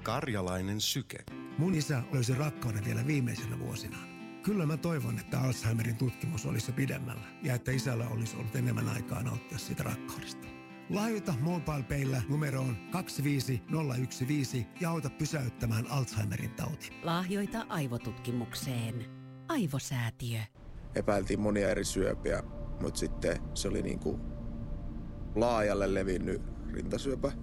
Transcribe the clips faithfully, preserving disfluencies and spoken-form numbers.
Karjalainen syke. Mun isä löysi rakkauden vielä viimeisenä vuosinaan. Kyllä mä toivon, että Alzheimerin tutkimus olisi jo pidemmällä ja että isällä olisi ollut enemmän aikaa nauttia siitä rakkaudesta. Lahjoita MobilePayllä numeroon kaksi viisi nolla yksi viisi ja auta pysäyttämään Alzheimerin tauti. Lahjoita aivotutkimukseen. Aivosäätiö. Epäiltiin monia eri syöpiä, mutta sitten se oli niin kuin laajalle levinnyt rintasyöpä.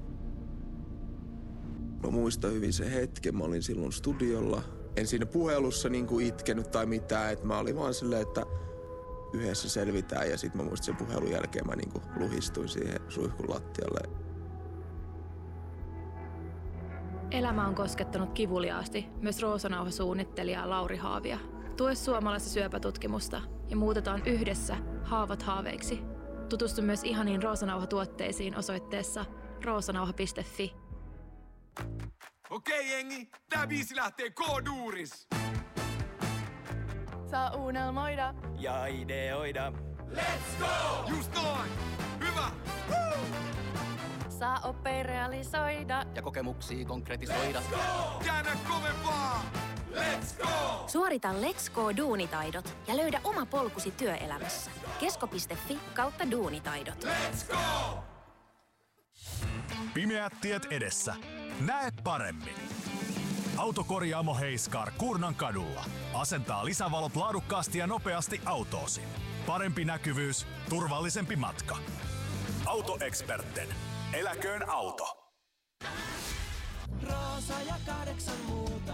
Mä muistan hyvin sen hetken, mä olin silloin studiolla. En siinä puhelussa niin kuin itkenyt tai mitään, että mä olin vaan silleen, että yhdessä selvitään. Ja sitten mä muistin sen puhelun jälkeen mä niin kuin luhistuin siihen suihkun lattialle. Elämä on koskettanut kivuliaasti myös Roosanauha-suunnittelijaa Lauri Haavia. Tue suomalaista syöpätutkimusta ja muutetaan yhdessä haavat haaveiksi. Tutustu myös ihaniin Roosanauha-tuotteisiin osoitteessa roosanauha piste fi. Okei jengi, tää biisi lähtee K-duuris! Saa unelmoida ja ideoida. Let's go! Just noin! Hyvä! Woo! Saa oppia realisoida ja kokemuksia konkretisoida. Let's go! Käännä kovempaa! Let's go! Suorita Let's Go-duunitaidot ja löydä oma polkusi työelämässä. kesko piste fi kautta duunitaidot. Let's go! Pimeät tiet edessä. Näe paremmin. Autokorjaamo Heiskar Kuurnan kadulla. Asentaa lisävalot laadukkaasti ja nopeasti autoosi. Parempi näkyvyys, turvallisempi matka. Autoeksperten. Eläköön auto. Roosa ja kahdeksan muuta.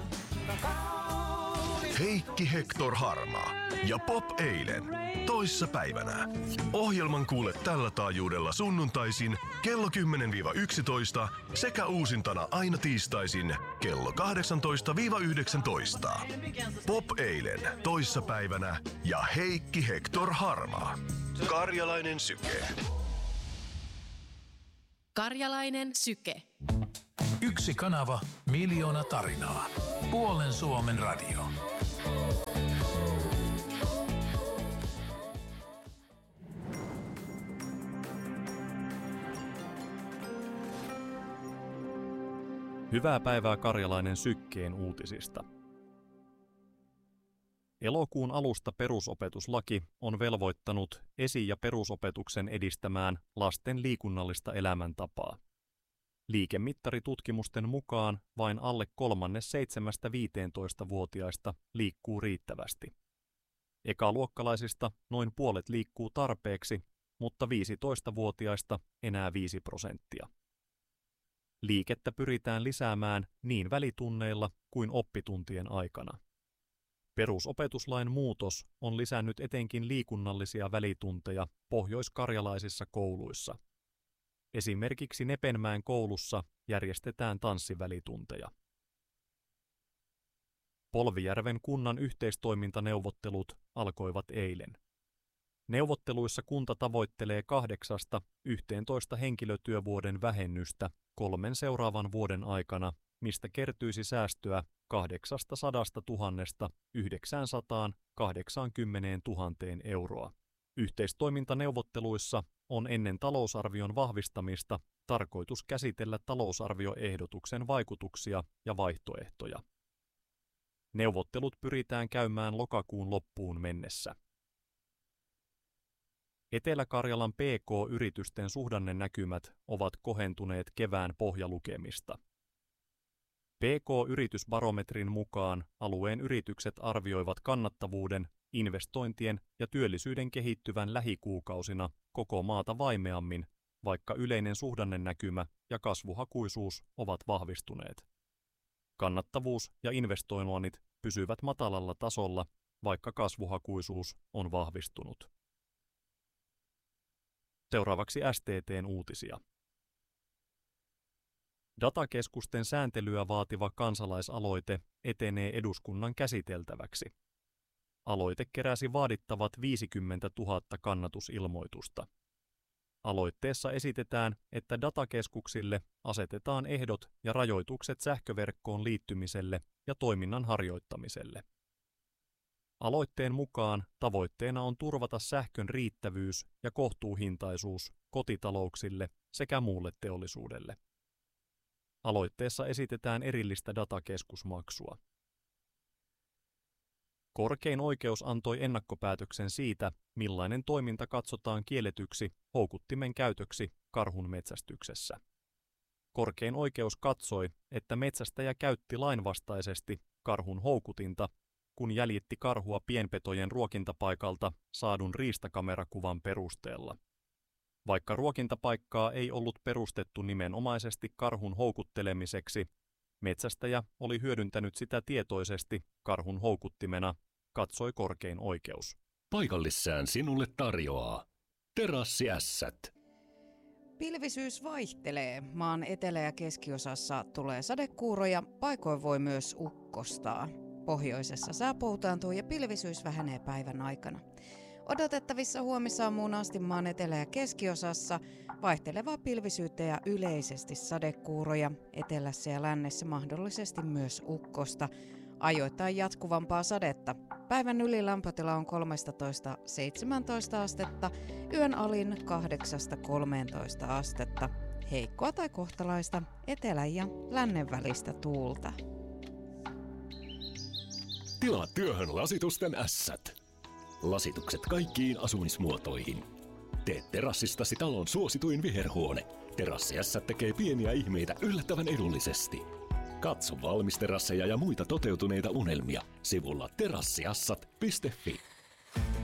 Heikki Hector Harmaa ja Pop eilen. Toissa päivänä. Ohjelman kuule tällä taajuudella sunnuntaisin kello kymmenen yksitoista sekä uusintana aina tiistaisin kello kahdeksantoista yhdeksäntoista. Pop eilen toissa päivänä ja Heikki Hector Harmaa. Karjalainen syke. Karjalainen syke. Yksi kanava, miljoona tarinaa. Puolen Suomen radio. Hyvää päivää Karjalainen sykkeen uutisista. Elokuun alusta perusopetuslaki on velvoittanut esi- ja perusopetuksen edistämään lasten liikunnallista elämäntapaa. Liikemittaritutkimusten mukaan vain alle kolmannes seitsemästä viiteentoista-vuotiaista liikkuu riittävästi. Ekaluokkalaisista noin puolet liikkuu tarpeeksi, mutta viisitoistavuotiaista enää viisi prosenttia. Liikettä pyritään lisäämään niin välitunneilla kuin oppituntien aikana. Perusopetuslain muutos on lisännyt etenkin liikunnallisia välitunteja pohjoiskarjalaisissa kouluissa. Esimerkiksi Nepenmäen koulussa järjestetään tanssivälitunteja. Polvijärven kunnan yhteistoimintaneuvottelut alkoivat eilen. Neuvotteluissa kunta tavoittelee kahdeksasta yhteentoista henkilötyövuoden vähennystä kolmen seuraavan vuoden aikana, mistä kertyisi säästöä kahdeksansadasta yhdeksänsataakahdeksankymmentätuhatta euroa. Yhteistoimintaneuvotteluissa on ennen talousarvion vahvistamista tarkoitus käsitellä talousarvioehdotuksen vaikutuksia ja vaihtoehtoja. Neuvottelut pyritään käymään lokakuun loppuun mennessä. Etelä-Karjalan P K-yritysten suhdannenäkymät ovat kohentuneet kevään pohjalukemista. P K-yritysbarometrin mukaan alueen yritykset arvioivat kannattavuuden, investointien ja työllisyyden kehittyvän lähikuukausina koko maata vaimeammin, vaikka yleinen suhdannenäkymä ja kasvuhakuisuus ovat vahvistuneet. Kannattavuus ja investoinnit pysyvät matalalla tasolla, vaikka kasvuhakuisuus on vahvistunut. Seuraavaksi S T T:n uutisia. Datakeskusten sääntelyä vaativa kansalaisaloite etenee eduskunnan käsiteltäväksi. Aloite keräsi vaadittavat viisikymmentätuhatta kannatusilmoitusta. Aloitteessa esitetään, että datakeskuksille asetetaan ehdot ja rajoitukset sähköverkkoon liittymiselle ja toiminnan harjoittamiselle. Aloitteen mukaan tavoitteena on turvata sähkön riittävyys ja kohtuuhintaisuus kotitalouksille sekä muulle teollisuudelle. Aloitteessa esitetään erillistä datakeskusmaksua. Korkein oikeus antoi ennakkopäätöksen siitä, millainen toiminta katsotaan kielletyksi houkuttimen käytöksi karhun metsästyksessä. Korkein oikeus katsoi, että metsästäjä käytti lainvastaisesti karhun houkutinta, kun jäljitti karhua pienpetojen ruokintapaikalta saadun riistakamerakuvan perusteella. Vaikka ruokintapaikkaa ei ollut perustettu nimenomaisesti karhun houkuttelemiseksi, metsästäjä oli hyödyntänyt sitä tietoisesti karhun houkuttimena, katsoi korkein oikeus. Paikallissään sinulle tarjoaa Terassiässät. Pilvisyys vaihtelee. Maan etelä- ja keskiosassa tulee sadekuuroja, paikoin voi myös ukkostaa. Pohjoisessa sää poutaantuu ja pilvisyys vähenee päivän aikana. Odotettavissa huomisaamuun asti maan etelä- ja keskiosassa vaihtelevaa pilvisyyttä ja yleisesti sadekuuroja, etelässä ja lännessä mahdollisesti myös ukkosta, ajoittain jatkuvampaa sadetta. Päivän ylilämpötila on kolmetoista seitsemäntoista astetta, yön alin kahdeksasta kolmeentoista astetta. Heikkoa tai kohtalaista etelän ja lännen välistä tuulta. Tilaa työhön lasitusten ässät. Lasitukset kaikkiin asumismuotoihin. Tee terassistasi talon suosituin viherhuone. Terassiässät tekee pieniä ihmeitä yllättävän edullisesti. Katso valmisterasseja ja muita toteutuneita unelmia sivulla terassiassat piste fi.